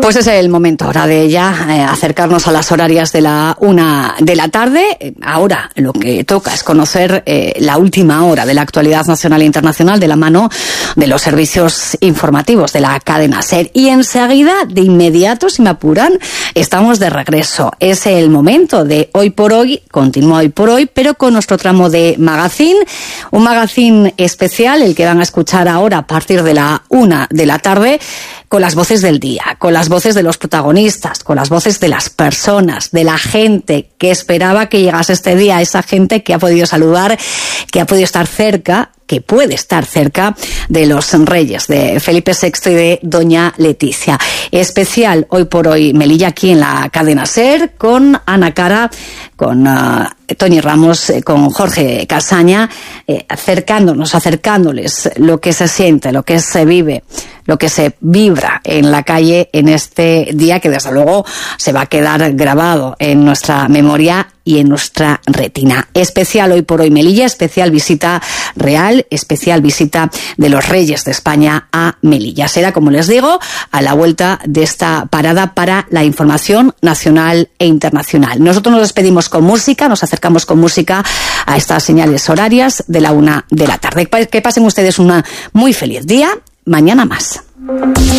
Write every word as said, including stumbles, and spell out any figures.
Pues es el momento ahora de ya eh, acercarnos a las horarias de la una de la tarde. Ahora lo que toca es conocer eh, la última hora de la actualidad nacional e internacional de la mano de los servicios informativos de la cadena SER. Y enseguida, de inmediato, si me apuran, estamos de regreso. Es el momento de Hoy por Hoy, continúa Hoy por Hoy, pero con nuestro tramo de magazine. Un magazine especial, el que van a escuchar ahora a partir de la una de la tarde, con las voces del día, con las voces de los protagonistas, con las voces de las personas, de la gente que esperaba que llegase este día, esa gente que ha podido saludar, que ha podido estar cerca, que puede estar cerca de los reyes, de Felipe sexto y de doña Leticia. Especial Hoy por Hoy Melilla aquí en la cadena SER, con Ana Cara, con uh, Toñi Ramos, eh, con Jorge Casaña, eh, acercándonos, acercándoles lo que se siente, lo que se vive, lo que se vibra en la calle en este día que desde luego se va a quedar grabado en nuestra memoria y en nuestra retina. Especial Hoy por Hoy Melilla, especial visita real, especial visita de los Reyes de España a Melilla. Será, como les digo, a la vuelta de esta parada para la información nacional e internacional. Nosotros nos despedimos con música, nos acercamos con música a estas señales horarias de la una de la tarde. Que pasen ustedes un muy feliz día. Mañana más.